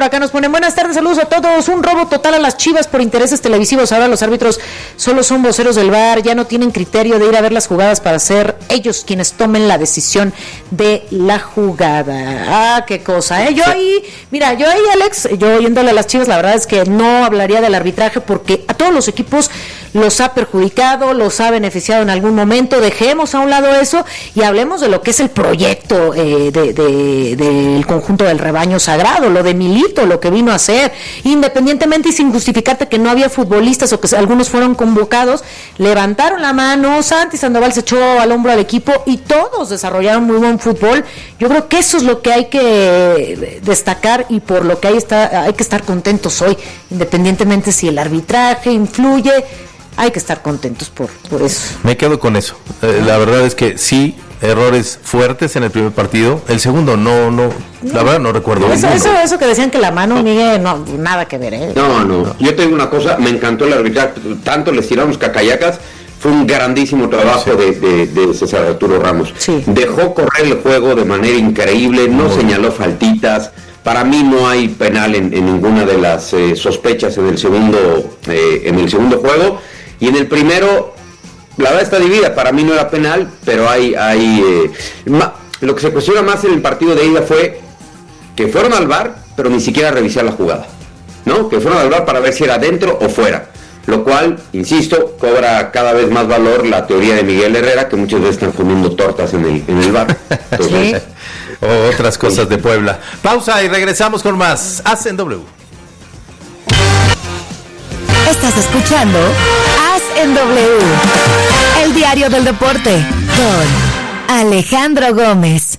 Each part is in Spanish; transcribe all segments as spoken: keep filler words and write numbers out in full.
por acá nos ponen, buenas tardes, saludos a todos, un robo total a las Chivas por intereses televisivos, ahora los árbitros solo son voceros del V A R, ya no tienen criterio de ir a ver las jugadas para ser ellos quienes tomen la decisión de la jugada. Ah, qué cosa, ¿eh? Yo ahí, mira, yo ahí, Alex, yo oyéndole a las Chivas, la verdad es que no hablaría del arbitraje porque a todos los equipos los ha perjudicado, los ha beneficiado en algún momento, dejemos a un lado eso y hablemos de lo que es el proyecto eh, de, de, del conjunto del rebaño sagrado, lo de Milito, lo que vino a hacer, independientemente y sin justificarte que no había futbolistas o que algunos fueron convocados, levantaron la mano, Santi Sandoval se echó al hombro al equipo y todos desarrollaron muy buen fútbol. Yo creo que eso es lo que hay que destacar y por lo que hay, está, hay que estar contentos hoy, independientemente si el arbitraje influye, hay que estar contentos por, por eso. Me quedo con eso. Eh, la verdad es que sí, errores fuertes en el primer partido. El segundo no, no, no. La verdad no recuerdo. Eso, eso, eso que decían que la mano, Miguel, no, nada que ver, ¿eh? No, no. Yo te digo una cosa, me encantó el arbitraje. Tanto les tiramos cacayacas. Fue un grandísimo trabajo sí. de, de, de César Arturo Ramos. Sí. Dejó correr el juego de manera increíble, no Muy señaló bien. faltitas. Para mí no hay penal en, en ninguna de las eh, sospechas en el segundo, eh, en el segundo juego. Y en el primero, la verdad está dividida, para mí no era penal, pero hay, hay eh, ma, lo que se cuestiona más en el partido de ida fue que fueron al V A R, pero ni siquiera revisar la jugada, ¿no? Que fueron al V A R para ver si era dentro o fuera, lo cual, insisto, cobra cada vez más valor la teoría de Miguel Herrera, que muchas veces están comiendo tortas en el, en el V A R. Entonces, ¿sí? O otras cosas de Puebla. Pausa y regresamos con más. Haz en W. Estás escuchando Haz en W, el diario del deporte, con Alejandro Gómez.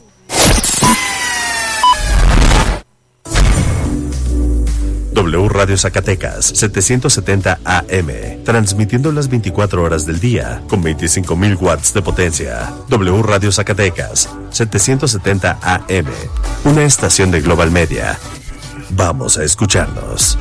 W Radio Zacatecas, setecientos setenta A M, transmitiendo las veinticuatro horas del día, con veinticinco mil watts de potencia. W Radio Zacatecas, setecientos setenta A M, una estación de Global Media. Vamos a escucharnos.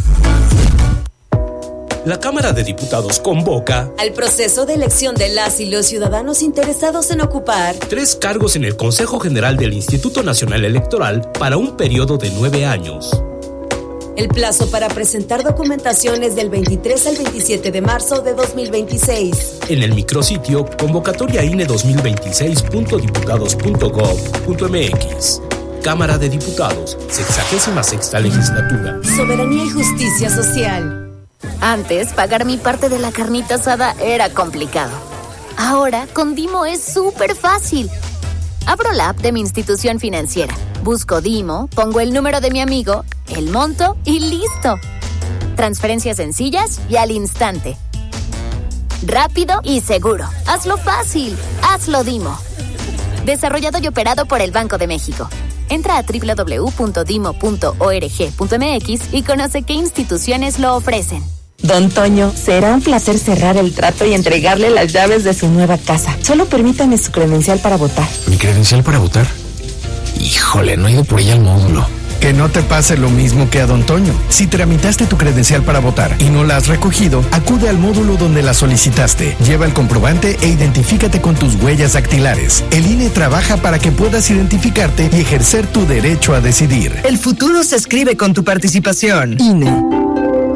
La Cámara de Diputados convoca al proceso de elección de las y los ciudadanos interesados en ocupar tres cargos en el Consejo General del Instituto Nacional Electoral para un periodo de nueve años. El plazo para presentar documentación es del veintitrés al veintisiete de marzo de dos mil veintiséis. En el micrositio convocatoria I N E dos mil veintiséis punto diputados punto gob punto m x. Cámara de Diputados, sexagésima sexta legislatura. Soberanía y justicia social. Antes, pagar mi parte de la carnita asada era complicado. Ahora, con Dimo es súper fácil. Abro la app de mi institución financiera, busco Dimo, pongo el número de mi amigo, el monto y listo. Transferencias sencillas y al instante. Rápido y seguro. Hazlo fácil. Hazlo Dimo. Desarrollado y operado por el Banco de México. Entra a doble u doble u doble u punto dimo punto org punto m x y conoce qué instituciones lo ofrecen. Don Toño, será un placer cerrar el trato y entregarle las llaves de su nueva casa. Solo permítame su credencial para votar. ¿Mi credencial para votar? Híjole, no he ido por ella al módulo. Que no te pase lo mismo que a Don Toño. Si tramitaste tu credencial para votar y no la has recogido, acude al módulo donde la solicitaste. Lleva el comprobante e identifícate con tus huellas dactilares. El I N E trabaja para que puedas identificarte y ejercer tu derecho a decidir. El futuro se escribe con tu participación. I N E.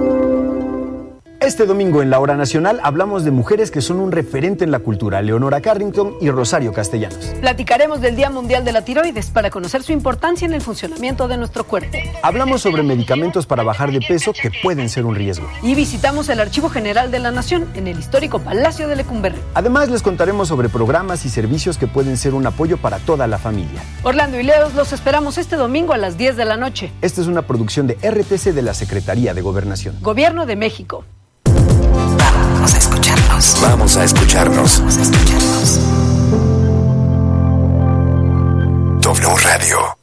Este domingo en la Hora Nacional hablamos de mujeres que son un referente en la cultura, Leonora Carrington y Rosario Castellanos. Platicaremos del Día Mundial de la Tiroides para conocer su importancia en el funcionamiento de nuestro cuerpo. Hablamos sobre medicamentos para bajar de peso que pueden ser un riesgo. Y visitamos el Archivo General de la Nación en el histórico Palacio de Lecumberri. Además les contaremos sobre programas y servicios que pueden ser un apoyo para toda la familia. Orlando y Leos los esperamos este domingo a las diez de la noche. Esta es una producción de R T C de la Secretaría de Gobernación. Gobierno de México. Vamos a escucharnos. Vamos a escucharnos. Vamos a escucharnos. W Radio.